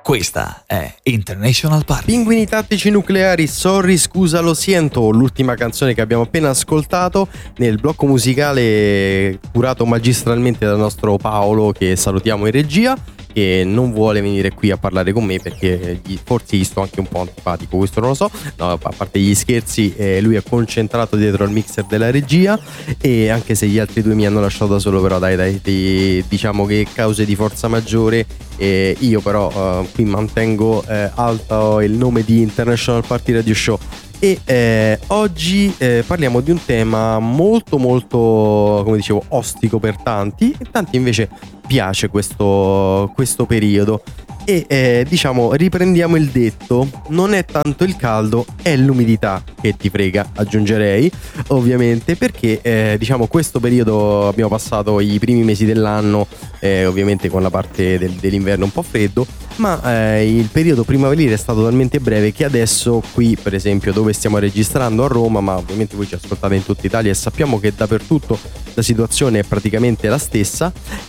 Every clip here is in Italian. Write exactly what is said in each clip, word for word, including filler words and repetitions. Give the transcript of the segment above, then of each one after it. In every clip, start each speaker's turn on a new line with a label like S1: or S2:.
S1: Questa è International Party.
S2: Pinguini tattici nucleari, sorry, scusa, lo siento. L'ultima canzone che abbiamo appena ascoltato nel blocco musicale curato magistralmente dal nostro Paolo, che salutiamo in regia, che non vuole venire qui a parlare con me perché gli, forse gli sto anche un po' antipatico, questo non lo so. No, a parte gli scherzi, eh, lui è concentrato dietro al mixer della regia, e anche se gli altri due mi hanno lasciato da solo, però dai dai, dai diciamo che cause di forza maggiore, eh, io però uh, qui mantengo eh, alto il nome di International Party Radio Show. E eh, oggi eh, parliamo di un tema molto molto, come dicevo, ostico per tanti, e tanti invece piace questo, questo periodo. E eh, diciamo, riprendiamo il detto: non è tanto il caldo, è l'umidità che ti frega, aggiungerei, ovviamente, perché eh, diciamo questo periodo abbiamo passato i primi mesi dell'anno, eh, ovviamente con la parte del, dell'inverno un po' freddo, ma eh, il periodo primaverile è stato talmente breve che adesso qui, per esempio, dove stiamo registrando a Roma, ma ovviamente voi ci ascoltate in tutta Italia e sappiamo che dappertutto la situazione è praticamente la stessa,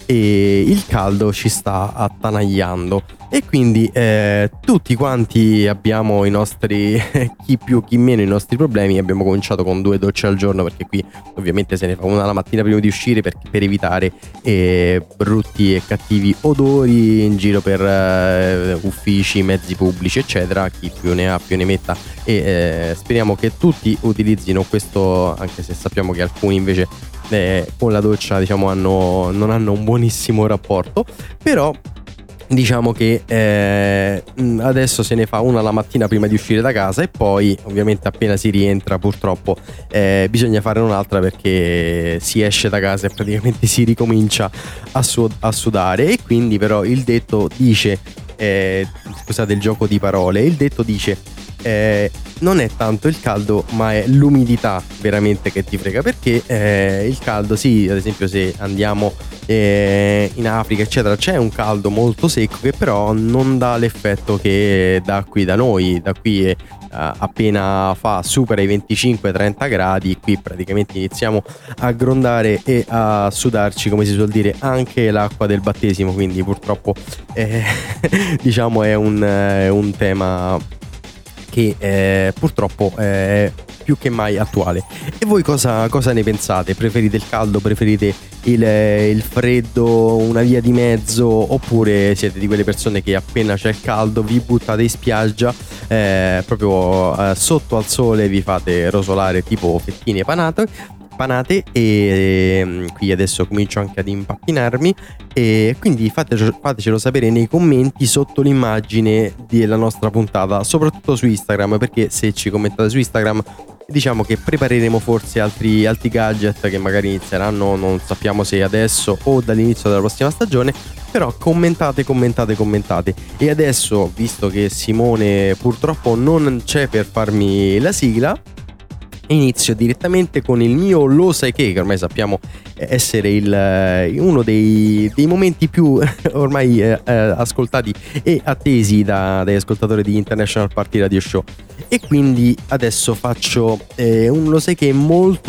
S2: e il caldo ci sta attanagliando. E quindi eh, tutti quanti abbiamo i nostri, chi più chi meno, i nostri problemi. Abbiamo cominciato con due docce al giorno, perché qui ovviamente se ne fa una la mattina prima di uscire, per, per evitare eh, brutti e cattivi odori in giro per eh, uffici, mezzi pubblici eccetera. Chi più ne ha più ne metta, e eh, speriamo che tutti utilizzino questo, anche se sappiamo che alcuni invece eh, con la doccia, diciamo, hanno, non hanno un buonissimo rapporto. Però diciamo che eh, adesso se ne fa una la mattina prima di uscire da casa, e poi ovviamente appena si rientra purtroppo eh, bisogna fare un'altra, perché si esce da casa e praticamente si ricomincia a, su- a sudare. E quindi però il detto dice, eh, scusate il gioco di parole, il detto dice eh, non è tanto il caldo, ma è l'umidità veramente che ti frega, perché eh, il caldo, sì, ad esempio se andiamo eh, in Africa eccetera, c'è un caldo molto secco che però non dà l'effetto che dà qui da noi. Da qui è, Uh, appena fa supera i venticinque trenta gradi, qui praticamente iniziamo a grondare e a sudarci, come si suol dire, anche l'acqua del battesimo. Quindi purtroppo eh, diciamo è un, eh, un tema che eh, purtroppo è più che mai attuale. E voi cosa, cosa ne pensate? Preferite il caldo? Preferite il, il freddo? Una via di mezzo? Oppure siete di quelle persone che appena c'è il caldo vi buttate in spiaggia, eh, proprio eh, sotto al sole, vi fate rosolare tipo fettine panate? panate e eh, qui adesso comincio anche ad impappinarmi, e quindi fate, fatecelo sapere nei commenti sotto l'immagine della nostra puntata, soprattutto su Instagram, perché se ci commentate su Instagram diciamo che prepareremo forse altri, altri gadget che magari inizieranno, non sappiamo se adesso o dall'inizio della prossima stagione. Però commentate, commentate, commentate. E adesso, visto che Simone purtroppo non c'è per farmi la sigla, inizio direttamente con il mio Lo sai che, che ormai sappiamo essere il, uno dei, dei momenti più ormai eh, ascoltati e attesi da, dagli ascoltatori di International Party Radio Show. E quindi adesso faccio eh, un Lo sai che molto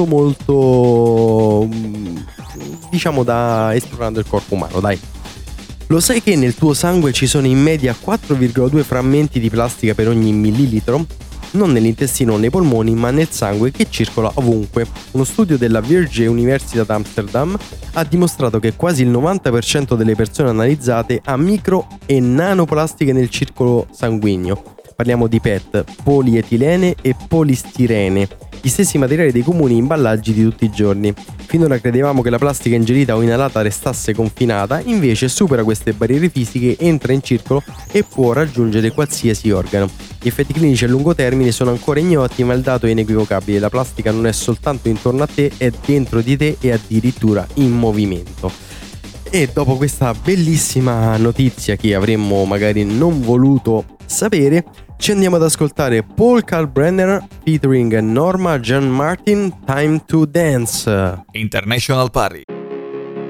S2: molto, diciamo, da esplorando il corpo umano, dai. Lo sai che nel tuo sangue ci sono in media quattro virgola due frammenti di plastica per ogni millilitro? Non nell'intestino o nei polmoni, ma nel sangue, che circola ovunque. Uno studio della Vrije Universiteit Amsterdam ha dimostrato che quasi il novanta per cento delle persone analizzate ha micro e nanoplastiche nel circolo sanguigno. Parliamo di P E T, polietilene e polistirene, gli stessi materiali dei comuni imballaggi di tutti i giorni. Finora credevamo che la plastica ingerita o inalata restasse confinata, invece supera queste barriere fisiche, entra in circolo e può raggiungere qualsiasi organo. Gli effetti clinici a lungo termine sono ancora ignoti, ma il dato è inequivocabile: la plastica non è soltanto intorno a te, è dentro di te e addirittura in movimento. E dopo questa bellissima notizia che avremmo magari non voluto sapere, ci andiamo ad ascoltare Paul Kalkbrenner featuring Norma Jean Martin, Time to Dance.
S1: International Party.